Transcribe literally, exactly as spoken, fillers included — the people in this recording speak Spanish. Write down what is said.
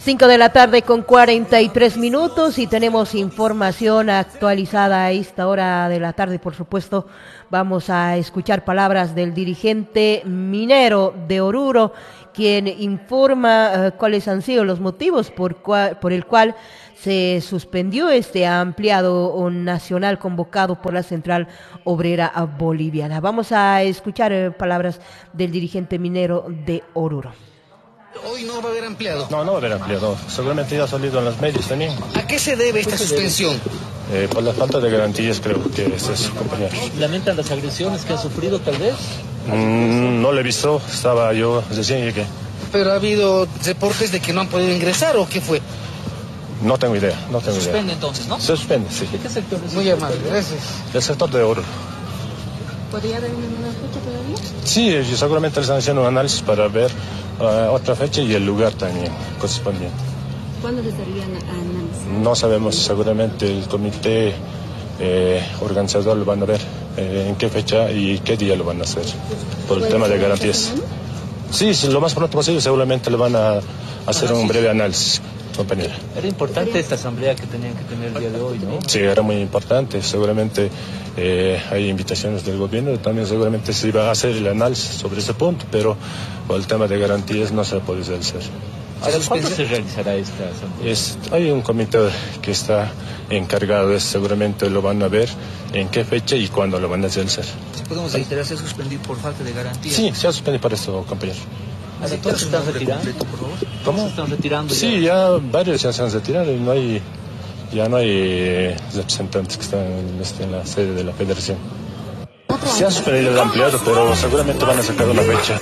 Cinco de la tarde con cuarenta y tres minutos y tenemos información actualizada a esta hora de la tarde. Por supuesto, vamos a escuchar palabras del dirigente minero de Oruro, quien informa uh, cuáles han sido los motivos por, cual, por el cual se suspendió este ampliado nacional convocado por la Central Obrera Boliviana. Vamos a escuchar uh, palabras del dirigente minero de Oruro. Hoy no va a haber ampliado. No, no va a haber ampliado. Seguramente ya ha salido en los medios también. ¿A qué se debe esta suspensión? Eh, por la falta de garantías, creo que es eso, compañero. ¿Lamentan las agresiones que ha sufrido, tal vez? Mm, no lo he visto, estaba yo recién llegué. ¿Pero ha habido reportes de que no han podido ingresar o qué fue? No tengo idea, no tengo Se idea. suspende entonces, ¿no? Se suspende, sí. ¿De qué sector es? Muy amable, gracias. El sector de oro. ¿Podría haber una fecha todavía? Sí, ellos seguramente les están haciendo un análisis para ver uh, otra fecha y el lugar también correspondiente. ¿Cuándo les darían análisis? No sabemos, seguramente el comité eh, organizador lo van a ver eh, en qué fecha y qué día lo van a hacer, por el tema de garantías. Sí, sí, lo más pronto posible seguramente le van a hacer un breve análisis, compañera. Era importante esta asamblea que tenían que tener el día de hoy, ¿no? Sí, era muy importante. Seguramente eh, hay invitaciones del gobierno, también seguramente se iba a hacer el análisis sobre ese punto, pero por el tema de garantías no se puede hacer. ¿Cuándo se realizará esta asamblea? Es, hay un comité que está encargado de eso, seguramente lo van a ver en qué fecha y cuándo lo van a hacer. ¿Podemos reiterar, se ha suspendido por falta de garantías? Sí, se ha suspendido por eso, compañero. ¿Hace todos se están retirando? Completo, por favor. ¿Cómo? ¿Se están retirando? Sí, ya varios ya se han retirado y no hay, ya no hay eh, representantes que están en, este, en la sede de la federación. Se ha suspendido el ampliado, pero seguramente van a sacar una fecha.